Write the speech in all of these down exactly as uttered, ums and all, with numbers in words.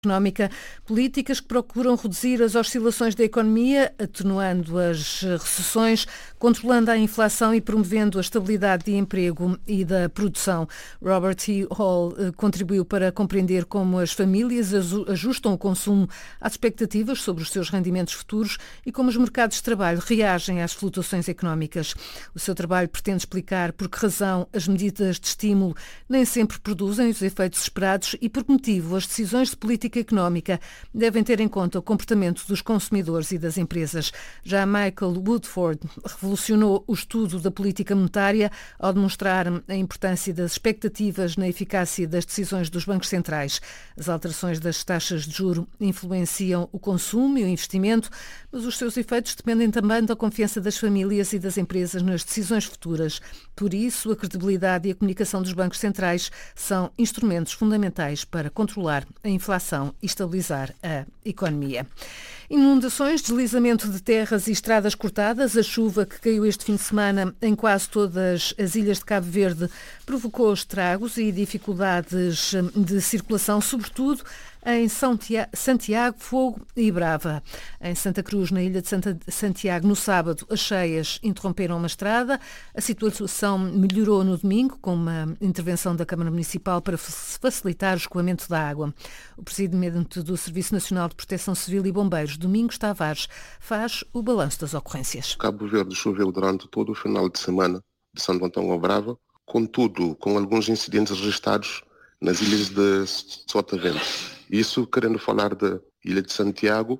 económica, políticas que procuram reduzir as oscilações da economia, atenuando as recessões, controlando a inflação e promovendo a estabilidade de emprego e da produção. Robert E. Hall contribuiu para compreender como as famílias ajustam o consumo às expectativas sobre os seus rendimentos futuros e como os mercados de trabalho reagem às flutuações económicas. O seu trabalho pretende explicar por que razão as medidas de estímulo nem sempre produzem os efeitos esperados e por que motivo as decisões de política económica devem ter em conta o comportamento dos consumidores e das empresas. Já Michael Woodford revolucionou o estudo da política monetária ao demonstrar a importância das expectativas na eficácia das decisões dos bancos centrais. As alterações das taxas de juro influenciam o consumo e o investimento, mas os seus efeitos dependem também da confiança das famílias e das empresas nas decisões futuras. Por isso, a credibilidade e a comunicação dos bancos centrais são instrumentos fundamentais para controlar a inflação e estabilizar a economia. Inundações, deslizamento de terras e estradas cortadas. A chuva que caiu este fim de semana em quase todas as ilhas de Cabo Verde provocou estragos e dificuldades de circulação, sobretudo em Santiago, Fogo e Brava. Em Santa Cruz, na ilha de Santa Santiago, no sábado, as cheias interromperam uma estrada. A situação melhorou no domingo, com uma intervenção da Câmara Municipal para facilitar o escoamento da água. O presidente do Serviço Nacional de Proteção Civil e Bombeiros, Domingos Tavares, faz o balanço das ocorrências. Cabo Verde choveu durante todo o final de semana de Santo Antão ao Brava, contudo, com alguns incidentes registrados nas ilhas de Sotavento. Isso querendo falar da Ilha de Santiago,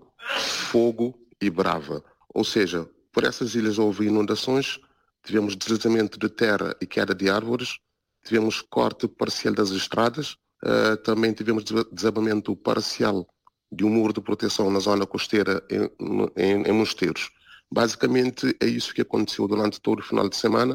Fogo e Brava. Ou seja, por essas ilhas houve inundações, tivemos deslizamento de terra e queda de árvores, tivemos corte parcial das estradas, uh, também tivemos desabamento parcial de um muro de proteção na zona costeira em, em, em Mosteiros. Basicamente é isso que aconteceu durante todo o final de semana.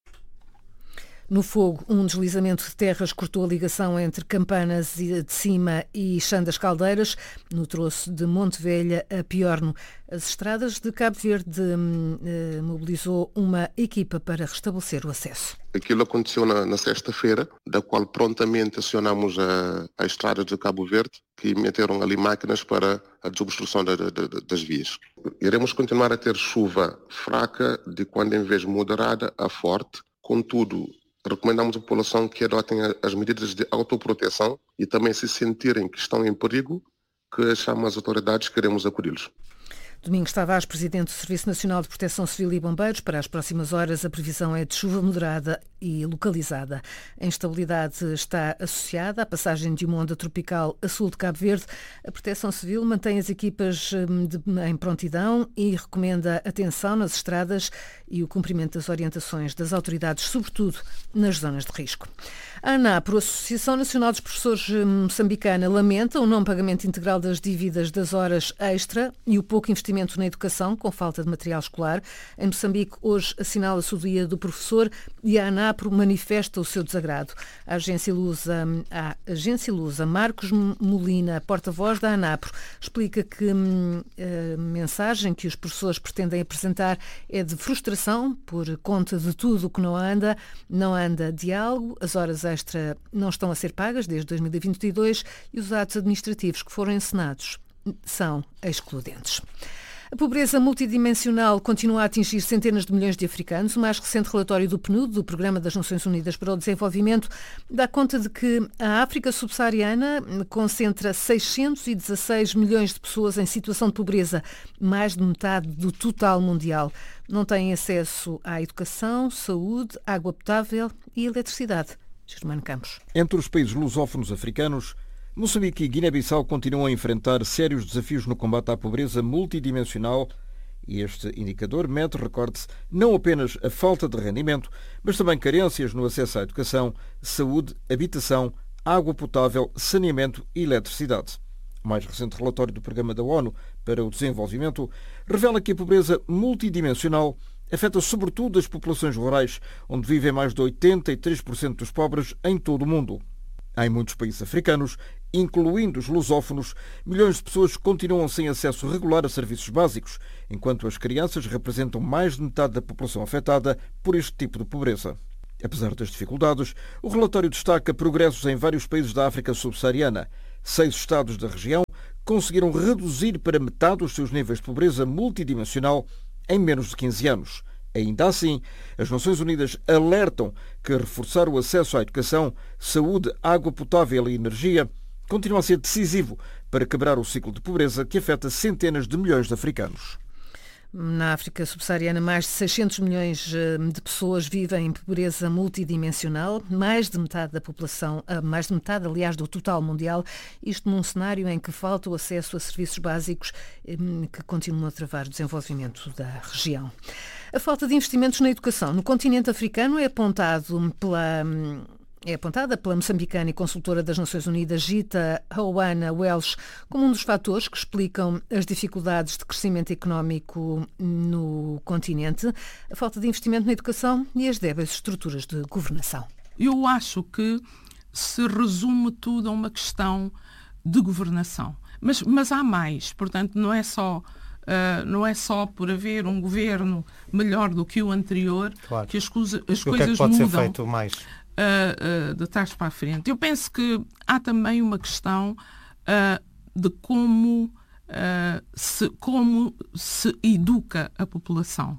No Fogo, um deslizamento de terras cortou a ligação entre Campanas de Cima e Chã das Caldeiras, no troço de Monte Velha a Piorno. As estradas de Cabo Verde eh, mobilizou uma equipa para restabelecer o acesso. Aquilo aconteceu na, na sexta-feira, da qual prontamente acionamos a, a estrada de Cabo Verde, que meteram ali máquinas para a desobstrução da, da, das vias. Iremos continuar a ter chuva fraca, de quando em vez moderada a forte, contudo, recomendamos à população que adotem as medidas de autoproteção e também, se sentirem que estão em perigo, que chamem as autoridades, queremos acudir-los. Domingos Tavares, presidente do Serviço Nacional de Proteção Civil e Bombeiros. Para as próximas horas, a previsão é de chuva moderada e localizada. A instabilidade está associada à passagem de uma onda tropical a sul de Cabo Verde. A Proteção Civil mantém as equipas de, em prontidão e recomenda atenção nas estradas e o cumprimento das orientações das autoridades, sobretudo nas zonas de risco. A ANAPRO, a Associação Nacional dos Professores Moçambicana, lamenta o não pagamento integral das dívidas das horas extra e o pouco investimento na educação, com falta de material escolar. Em Moçambique, hoje assinala-se o Dia do Professor e a ANAPRO manifesta o seu desagrado. A agência Lusa, a agência Lusa Marcos Molina, porta-voz da ANAPRO, explica que hum, a mensagem que os professores pretendem apresentar é de frustração por conta de tudo o que não anda. Não anda diálogo, as horas extra não estão a ser pagas desde dois mil e vinte e dois e os atos administrativos que foram ensinados são excludentes. A pobreza multidimensional continua a atingir centenas de milhões de africanos. O mais recente relatório do P N U D, do Programa das Nações Unidas para o Desenvolvimento, dá conta de que a África subsaariana concentra seiscentos e dezasseis milhões de pessoas em situação de pobreza, mais de metade do total mundial. Não têm acesso à educação, saúde, água potável e eletricidade. Germano Campos. Entre os países lusófonos africanos, Moçambique e Guiné-Bissau continuam a enfrentar sérios desafios no combate à pobreza multidimensional e este indicador mede, recorde-se, não apenas a falta de rendimento, mas também carências no acesso à educação, saúde, habitação, água potável, saneamento e eletricidade. O mais recente relatório do Programa da ONU para o Desenvolvimento revela que a pobreza multidimensional afeta sobretudo as populações rurais, onde vivem mais de oitenta e três por cento dos pobres em todo o mundo. Em muitos países africanos, incluindo os lusófonos, milhões de pessoas continuam sem acesso regular a serviços básicos, enquanto as crianças representam mais de metade da população afetada por este tipo de pobreza. Apesar das dificuldades, o relatório destaca progressos em vários países da África subsaariana. Seis estados da região conseguiram reduzir para metade os seus níveis de pobreza multidimensional em menos de quinze anos. Ainda assim, as Nações Unidas alertam que reforçar o acesso à educação, saúde, água potável e energia continua a ser decisivo para quebrar o ciclo de pobreza que afeta centenas de milhões de africanos. Na África subsaariana, mais de seiscentos milhões de pessoas vivem em pobreza multidimensional, mais de metade da população, mais de metade, aliás, do total mundial, isto num cenário em que falta o acesso a serviços básicos que continuam a travar o desenvolvimento da região. A falta de investimentos na educação no continente africano é apontado pela... É apontada pela moçambicana e consultora das Nações Unidas, Gita Hoana Welsh, como um dos fatores que explicam as dificuldades de crescimento económico no continente, a falta de investimento na educação e as débeis estruturas de governação. Eu acho que se resume tudo a uma questão de governação. Mas, mas há mais, portanto, não é só... Uh, não é só por haver um governo melhor do que o anterior, claro, que as, coisa, as coisas mudam. O que é que pode mudam. ser feito mais? Uh, uh, de trás para a frente. Eu penso que há também uma questão uh, de como, uh, se, como se educa a população.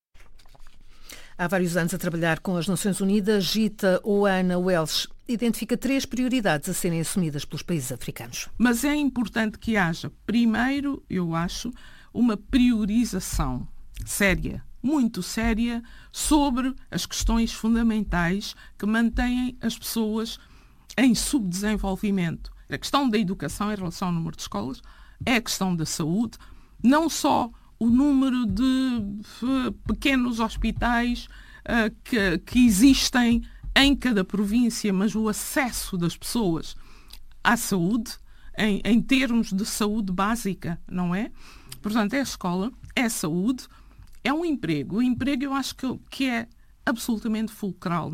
Há vários anos a trabalhar com as Nações Unidas, Gita Hoana Welsh identifica três prioridades a serem assumidas pelos países africanos. Mas é importante que haja, primeiro, eu acho, uma priorização séria, muito séria, sobre as questões fundamentais que mantêm as pessoas em subdesenvolvimento. A questão da educação em relação ao número de escolas, é a questão da saúde, não só o número de pequenos hospitais uh, que, que existem em cada província, mas o acesso das pessoas à saúde, em, em termos de saúde básica, não é? Portanto, é a escola, é a saúde, é um emprego. O emprego eu acho que, que é absolutamente fulcral.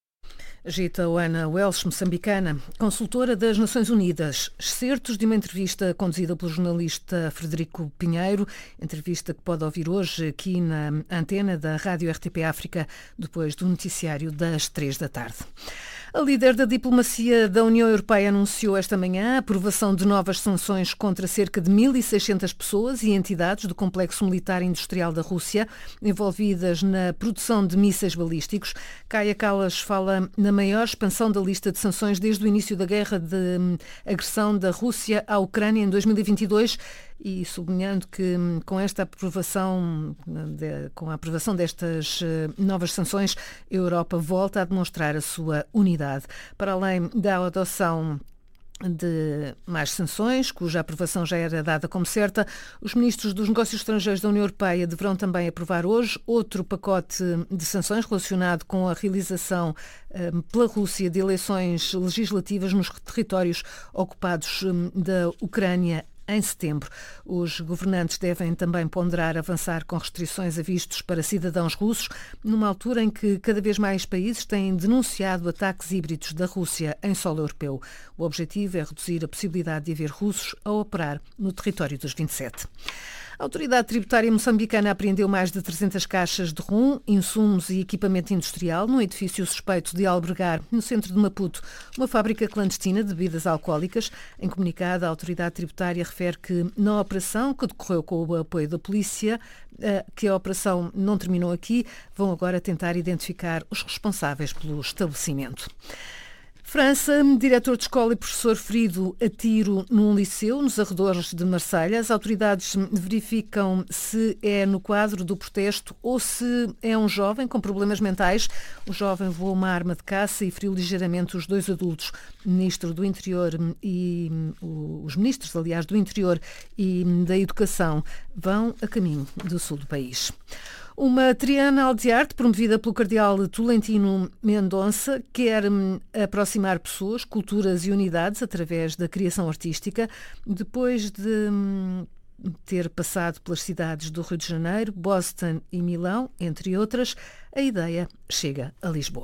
Gita Hoana Welsh, moçambicana, consultora das Nações Unidas. Excertos de uma entrevista conduzida pelo jornalista Frederico Pinheiro, entrevista que pode ouvir hoje aqui na antena da Rádio R T P África, depois do noticiário das três da tarde. A líder da diplomacia da União Europeia anunciou esta manhã a aprovação de novas sanções contra cerca de mil e seiscentas pessoas e entidades do complexo militar industrial da Rússia envolvidas na produção de mísseis balísticos. Kaia Kallas fala na maior expansão da lista de sanções desde o início da guerra de agressão da Rússia à Ucrânia em dois mil e vinte e dois e sublinhando que com esta aprovação, com a aprovação destas novas sanções, a Europa volta a demonstrar a sua unidade. Para além da adoção de mais sanções, cuja aprovação já era dada como certa, os ministros dos negócios estrangeiros da União Europeia deverão também aprovar hoje outro pacote de sanções relacionado com a realização um, pela Rússia de eleições legislativas nos territórios ocupados um, da Ucrânia em setembro. Os governantes devem também ponderar avançar com restrições a vistos para cidadãos russos, numa altura em que cada vez mais países têm denunciado ataques híbridos da Rússia em solo europeu. O objetivo é reduzir a possibilidade de haver russos a operar no território dos vinte e sete. A autoridade tributária moçambicana apreendeu mais de trezentas caixas de rum, insumos e equipamento industrial num edifício suspeito de albergar, no centro de Maputo, uma fábrica clandestina de bebidas alcoólicas. Em comunicado, a autoridade tributária refere que na operação, que decorreu com o apoio da polícia, que a operação não terminou aqui, vão agora tentar identificar os responsáveis pelo estabelecimento. França, diretor de escola e professor ferido a tiro num liceu nos arredores de Marselha. As autoridades verificam se é no quadro do protesto ou se é um jovem com problemas mentais. O jovem levou uma arma de caça e feriu ligeiramente os dois adultos. O ministro do Interior e os ministros, aliás, do Interior e da Educação vão a caminho do sul do país. Uma trienal de arte promovida pelo cardeal Tolentino Mendonça quer aproximar pessoas, culturas e unidades através da criação artística, depois de ter passado pelas cidades do Rio de Janeiro, Boston e Milão, entre outras. A ideia chega a Lisboa.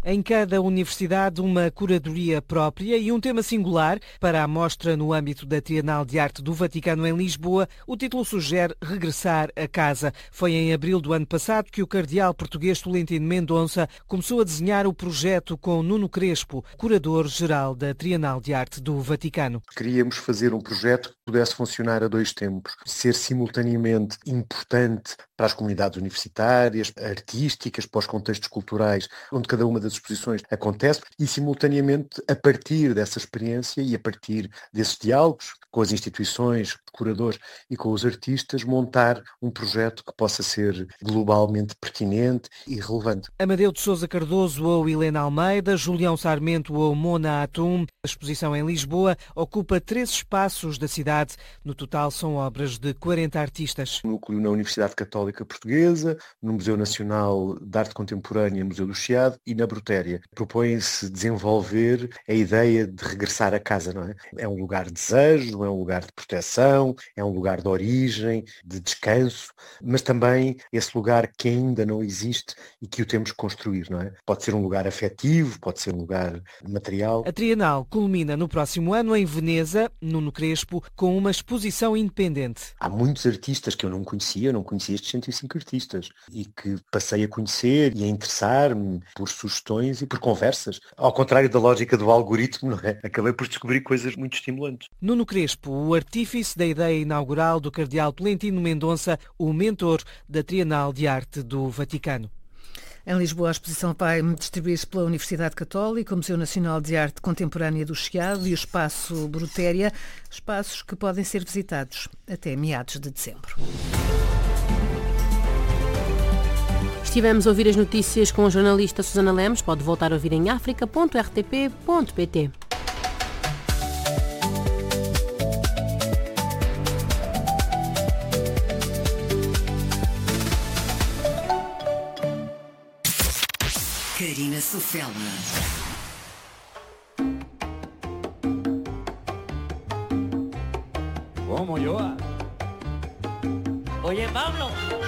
Em cada universidade, uma curadoria própria e um tema singular para a mostra no âmbito da Trienal de Arte do Vaticano em Lisboa. O título sugere regressar a casa. Foi em abril do ano passado que o cardeal português Tolentino Mendonça começou a desenhar o projeto com Nuno Crespo, curador-geral da Trienal de Arte do Vaticano. Queríamos fazer um projeto que pudesse funcionar a dois tempos, ser simultaneamente importante para as comunidades universitárias, artísticas, para os contextos culturais, onde cada uma das exposições acontece, e simultaneamente, a partir dessa experiência e a partir desses diálogos com as instituições, curadores e com os artistas, montar um projeto que possa ser globalmente pertinente e relevante. Amadeu de Sousa Cardoso ou Helena Almeida, Julião Sarmento ou Mona Atum. A exposição em Lisboa ocupa três espaços da cidade. No total são obras de quarenta artistas. Núcleo na Universidade Católica Portuguesa, no Museu Nacional de Arte Contemporânea, Museu do Chiado e na Brutéria. Propõem-se desenvolver a ideia de regressar a casa, não é? É um lugar de desejo, é um lugar de proteção, é um lugar de origem, de descanso, mas também esse lugar que ainda não existe e que o temos que construir, não é? Pode ser um lugar afetivo, pode ser um lugar material. A Trienal culmina no próximo ano em Veneza, Nuno Crespo, com uma exposição independente. Há muitos artistas que eu não conhecia, eu não conhecia estes cento e cinco artistas e que passei a conhecer e a interessar-me por sugestões e por conversas. Ao contrário da lógica do algoritmo, não é? Acabei por descobrir coisas muito estimulantes. Nuno Crespo, o artífice da ideia inaugural do cardeal Tolentino Mendonça, o mentor da Trienal de Arte do Vaticano. Em Lisboa, a exposição vai distribuir-se pela Universidade Católica, o Museu Nacional de Arte Contemporânea do Chiado e o Espaço Brutéria, espaços que podem ser visitados até meados de dezembro. Estivemos a ouvir as notícias com a jornalista Susana Lemos. Pode voltar a ouvir em africa ponto r t p ponto p t. Karina Sofela. ¿Cómo yo? Oye, Pablo.